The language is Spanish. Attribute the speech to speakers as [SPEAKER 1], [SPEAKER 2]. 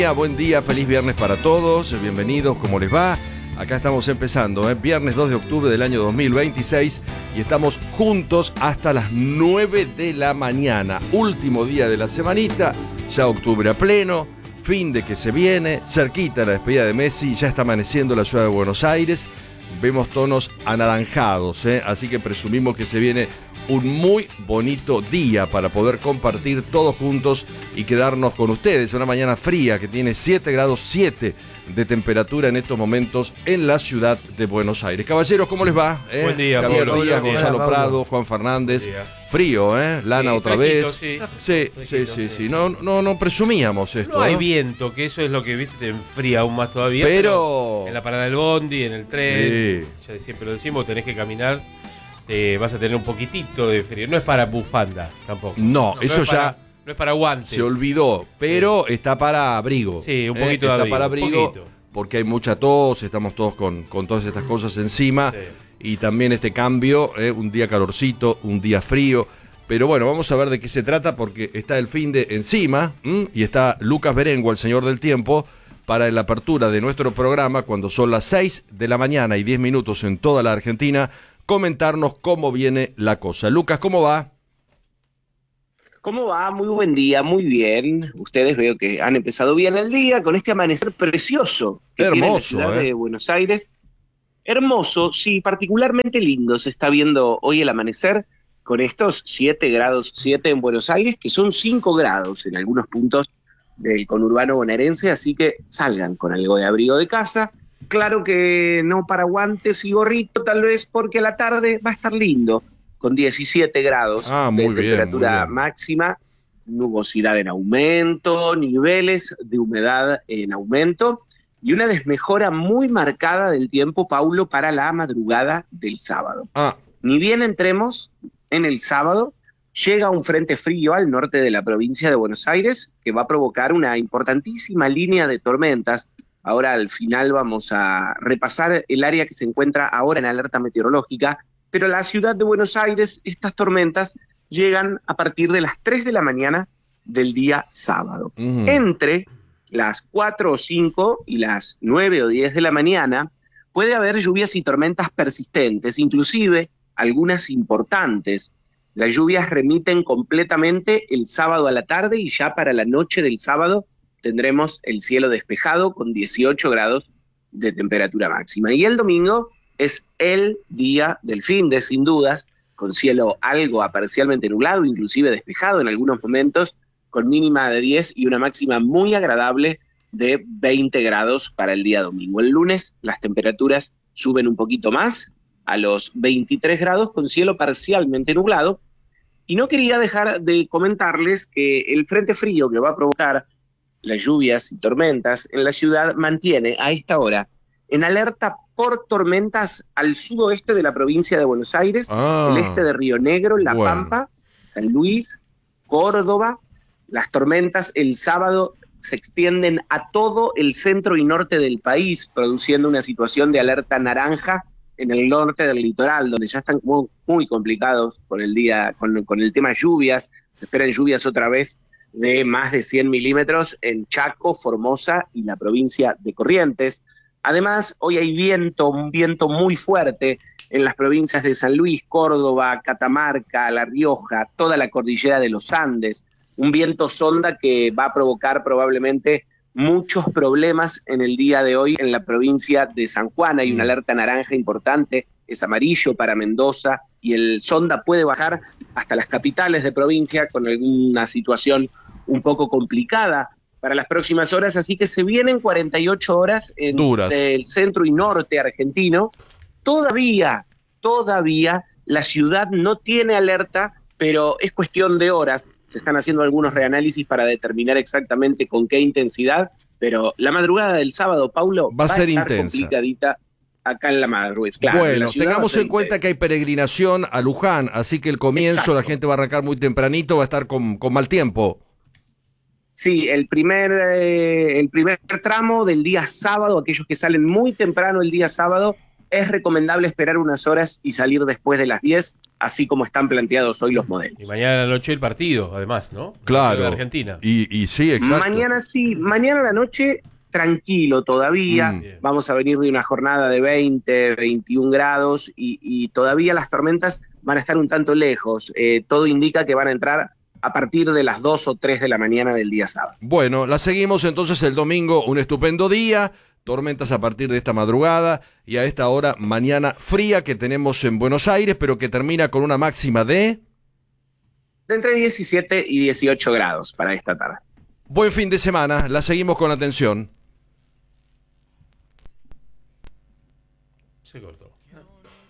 [SPEAKER 1] Buen día, feliz viernes para todos, bienvenidos, ¿cómo les va? Acá estamos empezando, viernes 2 de octubre del año 2026 y estamos juntos hasta las 9 de la mañana, último día de la semanita, ya octubre a pleno, fin de que se viene, cerquita la despedida de Messi, ya está amaneciendo la ciudad de Buenos Aires, vemos tonos anaranjados, así que presumimos que se viene un muy bonito día para poder compartir todos juntos y quedarnos con ustedes. Una mañana fría que tiene 7 grados 7 de temperatura en estos momentos en la ciudad de Buenos Aires. Caballeros, ¿cómo les va?
[SPEAKER 2] Buen día,
[SPEAKER 1] Javier
[SPEAKER 2] Pablo.
[SPEAKER 1] Díaz,
[SPEAKER 2] Buen día,
[SPEAKER 1] Gonzalo
[SPEAKER 2] Pablo.
[SPEAKER 1] Prado, Juan Fernández. Frío, Lana
[SPEAKER 2] Sí,
[SPEAKER 1] otra
[SPEAKER 2] fresquito,
[SPEAKER 1] vez. Sí. No presumíamos esto.
[SPEAKER 2] No hay viento, que eso es lo que viste, te enfría aún más todavía.
[SPEAKER 1] Pero
[SPEAKER 2] en la parada del bondi, en el tren,
[SPEAKER 1] Sí.
[SPEAKER 2] ya siempre lo decimos, tenés que caminar, vas a tener un poquitito de frío. No es para bufanda tampoco.
[SPEAKER 1] No, eso
[SPEAKER 2] es
[SPEAKER 1] ya
[SPEAKER 2] no es para guantes.
[SPEAKER 1] se olvidó, pero está para abrigo.
[SPEAKER 2] Sí, un poquito de
[SPEAKER 1] está
[SPEAKER 2] abrigo.
[SPEAKER 1] para
[SPEAKER 2] Un
[SPEAKER 1] abrigo
[SPEAKER 2] poquito.
[SPEAKER 1] porque hay mucha tos, estamos todos con todas estas cosas encima.
[SPEAKER 2] Sí.
[SPEAKER 1] Y también este cambio, un día calorcito, un día frío. Pero bueno, vamos a ver de qué se trata porque está el fin de encima y está Lucas Berengo, el señor del tiempo, para la apertura de nuestro programa cuando son las 6 de la mañana y 10 minutos en toda la Argentina, comentarnos cómo viene la cosa. Lucas, ¿cómo va?
[SPEAKER 3] ¿Cómo va? Muy buen día, muy bien. Ustedes veo que han empezado bien el día con este amanecer precioso que tiene la
[SPEAKER 1] Hermoso,
[SPEAKER 3] ciudad de Buenos Aires. Hermoso, sí, particularmente lindo se está viendo hoy el amanecer con estos 7 grados 7 en Buenos Aires, que son 5 grados en algunos puntos del conurbano bonaerense, así que salgan con algo de abrigo de casa. Claro que no para guantes y gorrito tal vez, porque a la tarde va a estar lindo, con 17 grados
[SPEAKER 1] Muy
[SPEAKER 3] de
[SPEAKER 1] bien,
[SPEAKER 3] temperatura
[SPEAKER 1] muy bien.
[SPEAKER 3] máxima, nubosidad en aumento, niveles de humedad en aumento, y una desmejora muy marcada del tiempo, Paulo, para la madrugada del sábado. Ni bien entremos en el sábado, llega un frente frío al norte de la provincia de Buenos Aires que va a provocar una importantísima línea de tormentas. Ahora al final vamos a repasar el área que se encuentra ahora en alerta meteorológica, pero la ciudad de Buenos Aires, estas tormentas llegan a partir de las 3 de la mañana del día sábado. Entre las 4 o 5 y las 9 o 10 de la mañana puede haber lluvias y tormentas persistentes, inclusive algunas importantes. Las lluvias remiten completamente el sábado a la tarde y ya para la noche del sábado tendremos el cielo despejado con 18 grados de temperatura máxima. Y el domingo es el día del fin de, sin dudas, con cielo algo parcialmente nublado, inclusive despejado en algunos momentos, con mínima de 10 y una máxima muy agradable de 20 grados para el día domingo. El lunes las temperaturas suben un poquito más, a los 23 grados con cielo parcialmente nublado, y no quería dejar de comentarles que el frente frío que va a provocar las lluvias y tormentas en la ciudad mantiene a esta hora en alerta por tormentas al sudoeste de la provincia de Buenos Aires, el este de Río Negro, La Pampa, San Luis, Córdoba. Las tormentas el sábado se extienden a todo el centro y norte del país, produciendo una situación de alerta naranja en el norte del litoral, donde ya están muy, muy complicados con el día, con el tema lluvias. Se esperan lluvias otra vez de más de 100 milímetros en Chaco, Formosa y la provincia de Corrientes. Además, hoy hay un viento muy fuerte en las provincias de San Luis, Córdoba, Catamarca, La Rioja, toda la cordillera de los Andes. Un viento sonda que va a provocar probablemente muchos problemas en el día de hoy en la provincia de San Juan. Hay una alerta naranja importante, es amarillo para Mendoza, y el sonda puede bajar hasta las capitales de provincia con alguna situación un poco complicada para las próximas horas, así que se vienen 48 horas en el centro y norte argentino. Todavía la ciudad no tiene alerta, pero es cuestión de horas. Se están haciendo algunos reanálisis para determinar exactamente con qué intensidad, pero la madrugada del sábado, Paulo,
[SPEAKER 1] va a ser
[SPEAKER 3] estar
[SPEAKER 1] intensa,
[SPEAKER 3] complicadita acá en la madrugada. Claro,
[SPEAKER 1] bueno, tengamos en cuenta que hay peregrinación a Luján, así que el comienzo, la gente va a arrancar muy tempranito, va a estar con mal tiempo.
[SPEAKER 3] Sí, el primer tramo del día sábado, aquellos que salen muy temprano el día sábado, es recomendable esperar unas horas y salir después de las 10, así como están planteados hoy los modelos.
[SPEAKER 2] Y mañana a la noche el partido, además, ¿no?
[SPEAKER 1] Claro.
[SPEAKER 2] De Argentina.
[SPEAKER 1] Y sí, exacto.
[SPEAKER 3] Mañana a la noche tranquilo todavía. Vamos a venir de una jornada de 20, 21 grados y todavía las tormentas van a estar un tanto lejos. Todo indica que van a entrar a partir de las 2 o 3 de la mañana del día sábado.
[SPEAKER 1] Bueno, la seguimos entonces el domingo, un estupendo día, tormentas a partir de esta madrugada y a esta hora mañana fría que tenemos en Buenos Aires, pero que termina con una máxima de
[SPEAKER 3] entre 17 y 18 grados para esta tarde.
[SPEAKER 1] Buen fin de semana, la seguimos con atención.
[SPEAKER 2] Se cortó.